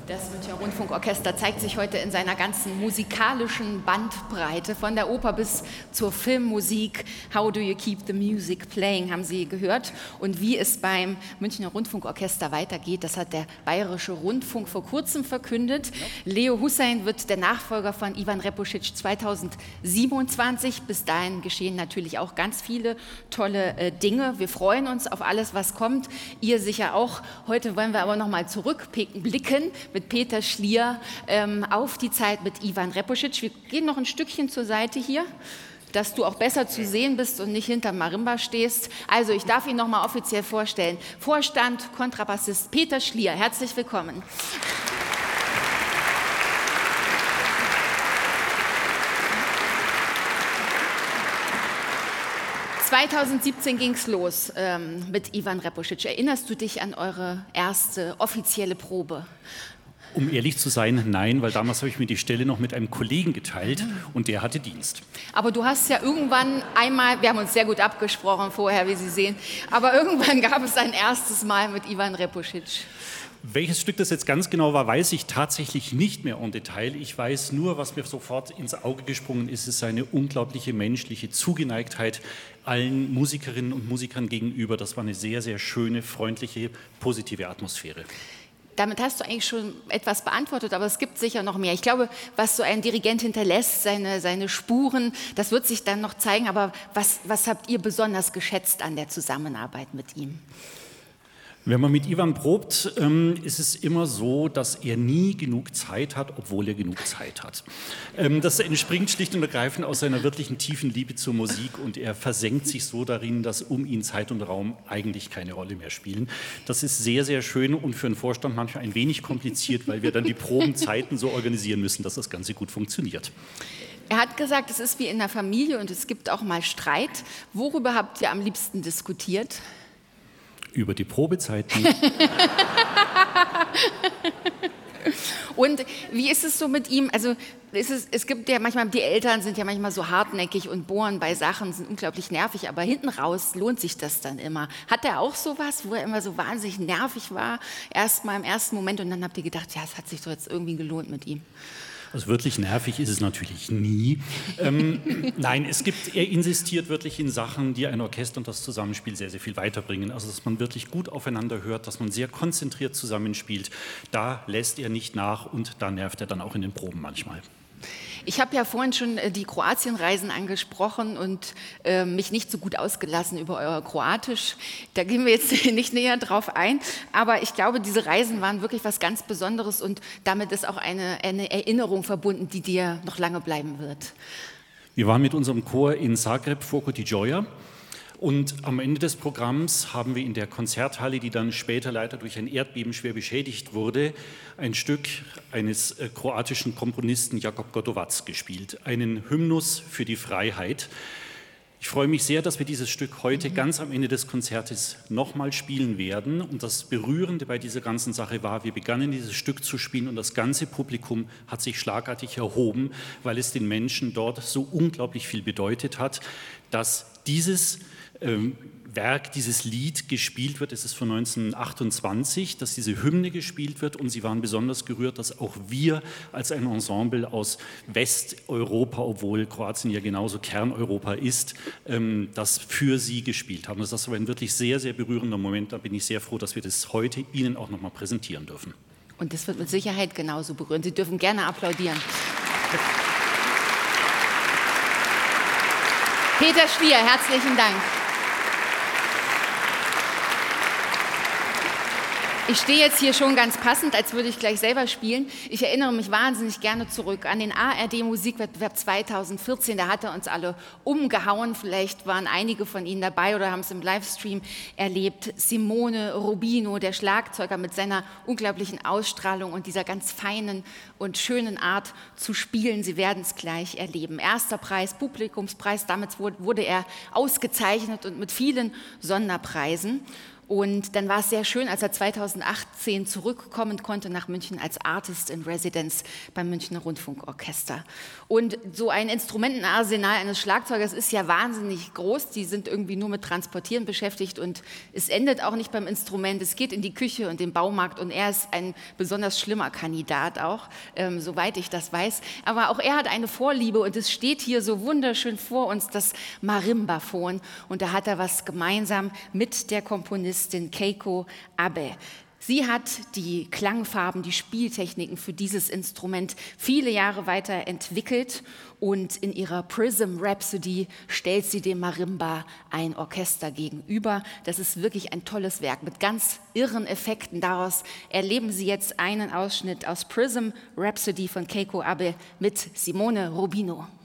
Das Münchner Rundfunkorchester zeigt sich heute in seiner ganzen musikalischen Bandbreite, von der Oper bis zur Filmmusik. How do you keep the music playing, haben Sie gehört. Und wie es beim Münchner Rundfunkorchester weitergeht, das hat der Bayerische Rundfunk vor kurzem verkündet. Leo Hussein wird der Nachfolger von Ivan Repušić 2027. Bis dahin geschehen natürlich auch ganz viele tolle Dinge. Wir freuen uns auf alles, was kommt. Ihr sicher auch. Heute wollen wir aber noch mal zurückblicken mit Peter Schlier auf die Zeit mit Ivan Repušić. Wir gehen noch ein Stückchen zur Seite hier, dass du auch besser zu sehen bist und nicht hinterm Marimba stehst. Also ich darf ihn noch mal offiziell vorstellen. Vorstand, Kontrabassist Peter Schlier. Herzlich willkommen. 2017 ging es los mit Ivan Repušić. Erinnerst du dich an eure erste offizielle Probe? Um ehrlich zu sein, nein, weil damals habe ich mir die Stelle noch mit einem Kollegen geteilt und der hatte Dienst. Aber du hast ja irgendwann einmal, wir haben uns sehr gut abgesprochen vorher, wie Sie sehen, aber irgendwann gab es ein erstes Mal mit Ivan Repušić. Welches Stück das jetzt ganz genau war, weiß ich tatsächlich nicht mehr en Detail. Ich weiß nur, was mir sofort ins Auge gesprungen ist, ist seine unglaubliche menschliche Zugeneigtheit allen Musikerinnen und Musikern gegenüber. Das war eine sehr, sehr schöne, freundliche, positive Atmosphäre. Damit hast du eigentlich schon etwas beantwortet, aber es gibt sicher noch mehr. Ich glaube, was so ein Dirigent hinterlässt, seine Spuren, das wird sich dann noch zeigen. Aber was habt ihr besonders geschätzt an der Zusammenarbeit mit ihm? Wenn man mit Ivan probt, ist es immer so, dass er nie genug Zeit hat, obwohl er genug Zeit hat. Das entspringt schlicht und ergreifend aus seiner wirklichen tiefen Liebe zur Musik und er versenkt sich so darin, dass um ihn Zeit und Raum eigentlich keine Rolle mehr spielen. Das ist sehr, sehr schön und für einen Vorstand manchmal ein wenig kompliziert, weil wir dann die Probenzeiten so organisieren müssen, dass das Ganze gut funktioniert. Er hat gesagt, es ist wie in der Familie und es gibt auch mal Streit. Worüber habt ihr am liebsten diskutiert? Über die Probezeiten. Und wie ist es so mit ihm? Also es gibt ja manchmal, die Eltern sind ja manchmal so hartnäckig und bohren bei Sachen, sind unglaublich nervig, aber hinten raus lohnt sich das dann immer. Hat er auch sowas, wo er immer so wahnsinnig nervig war, erst mal im ersten Moment und dann habt ihr gedacht, ja, es hat sich doch jetzt irgendwie gelohnt mit ihm? Also wirklich nervig ist es natürlich nie. Nein, er insistiert wirklich in Sachen, die ein Orchester und das Zusammenspiel sehr, sehr viel weiterbringen. Also dass man wirklich gut aufeinander hört, dass man sehr konzentriert zusammenspielt. Da lässt er nicht nach und da nervt er dann auch in den Proben manchmal. Ich habe ja vorhin schon die Kroatienreisen angesprochen und mich nicht so gut ausgelassen über euer Kroatisch. Da gehen wir jetzt nicht näher drauf ein, aber ich glaube, diese Reisen waren wirklich was ganz Besonderes und damit ist auch eine Erinnerung verbunden, die dir noch lange bleiben wird. Wir waren mit unserem Chor in Zagreb, Foco di Gioia. Und am Ende des Programms haben wir in der Konzerthalle, die dann später leider durch ein Erdbeben schwer beschädigt wurde, ein Stück eines kroatischen Komponisten Jakob Gotovac gespielt, einen Hymnus für die Freiheit. Ich freue mich sehr, dass wir dieses Stück heute ganz am Ende des Konzertes nochmal spielen werden. Und das Berührende bei dieser ganzen Sache war, wir begannen dieses Stück zu spielen und das ganze Publikum hat sich schlagartig erhoben, weil es den Menschen dort so unglaublich viel bedeutet hat, dass dieses Werk, dieses Lied gespielt wird. Es ist von 1928, dass diese Hymne gespielt wird und sie waren besonders gerührt, dass auch wir als ein Ensemble aus Westeuropa, obwohl Kroatien ja genauso Kerneuropa ist, das für sie gespielt haben. Das war ein wirklich sehr, sehr berührender Moment. Da bin ich sehr froh, dass wir das heute Ihnen auch noch mal präsentieren dürfen. Und das wird mit Sicherheit genauso berühren. Sie dürfen gerne applaudieren. Peter Schlier, herzlichen Dank. Ich stehe jetzt hier schon ganz passend, als würde ich gleich selber spielen. Ich erinnere mich wahnsinnig gerne zurück an den ARD-Musikwettbewerb 2014. Da hat er uns alle umgehauen. Vielleicht waren einige von Ihnen dabei oder haben es im Livestream erlebt. Simone Rubino, der Schlagzeuger mit seiner unglaublichen Ausstrahlung und dieser ganz feinen und schönen Art zu spielen. Sie werden es gleich erleben. Erster Preis, Publikumspreis. Damit wurde er ausgezeichnet und mit vielen Sonderpreisen. Und dann war es sehr schön, als er 2018 zurückkommen konnte nach München als Artist in Residence beim Münchner Rundfunkorchester. Und so ein Instrumentenarsenal eines Schlagzeugers ist ja wahnsinnig groß. Die sind irgendwie nur mit Transportieren beschäftigt und es endet auch nicht beim Instrument. Es geht in die Küche und den Baumarkt und er ist ein besonders schlimmer Kandidat auch, soweit ich das weiß. Aber auch er hat eine Vorliebe und es steht hier so wunderschön vor uns, das Marimbaphon. Und da hat er was gemeinsam mit der Komponistin Keiko Abe. Sie hat die Klangfarben, die Spieltechniken für dieses Instrument viele Jahre weiterentwickelt und in ihrer Prism Rhapsody stellt sie dem Marimba ein Orchester gegenüber. Das ist wirklich ein tolles Werk mit ganz irren Effekten. Daraus erleben Sie jetzt einen Ausschnitt aus Prism Rhapsody von Keiko Abe mit Simone Rubino.